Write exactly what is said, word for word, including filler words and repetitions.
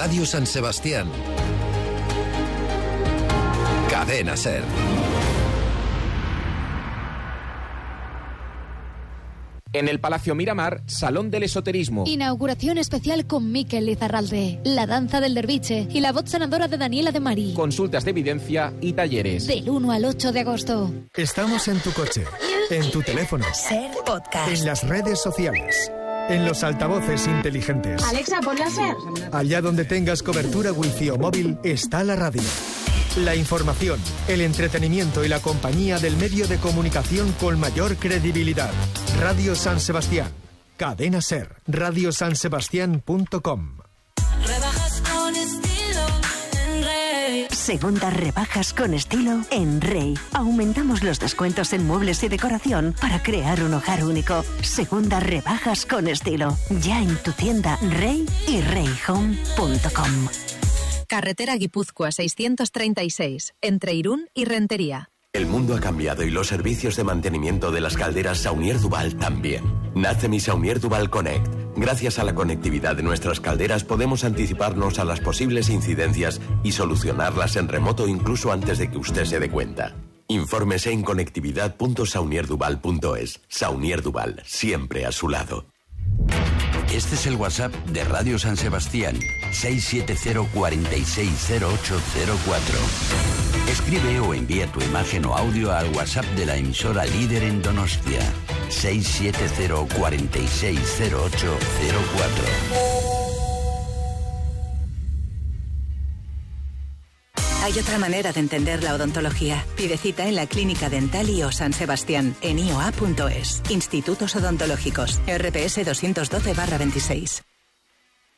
Radio San Sebastián. Cadena SER. En el Palacio Miramar, Salón del Esoterismo. Inauguración especial con Miquel Lizarralde, la danza del derviche y la voz sanadora de Daniela de Mari. Consultas de evidencia y talleres. Del uno al ocho de agosto. Estamos en tu coche, en tu teléfono, SER Podcast, en las redes sociales, en los altavoces inteligentes. Alexa, ponla SER. Allá donde tengas cobertura wifi o móvil, está la radio. La información, el entretenimiento y la compañía del medio de comunicación con mayor credibilidad. Radio San Sebastián. Cadena SER. radio san sebastián punto com. Rebajas con estilo en Rey. Segundas rebajas con estilo en Rey. Aumentamos los descuentos en muebles y decoración para crear un hogar único. Segundas rebajas con estilo. Ya en tu tienda Rey y rey home punto com. Carretera Guipúzcoa seiscientos treinta y seis, entre Irún y Rentería. El mundo ha cambiado y los servicios de mantenimiento de las calderas Saunier Duval también. Nace mi Saunier Duval Connect. Gracias a la conectividad de nuestras calderas podemos anticiparnos a las posibles incidencias y solucionarlas en remoto incluso antes de que usted se dé cuenta. Infórmese en conectividad punto saunier duval punto es. Saunier Duval, siempre a su lado. Este es el WhatsApp de Radio San Sebastián, seis siete cero, cuatro seis cero ocho cero cuatro. Escribe o envía tu imagen o audio al WhatsApp de la emisora líder en Donostia, seis siete cero, cuatro seis cero ocho cero cuatro. Hay otra manera de entender la odontología. Pide cita en la Clínica Dental I O San Sebastián, en i o a punto es. Institutos Odontológicos, R P S doscientos doce barra veintiséis.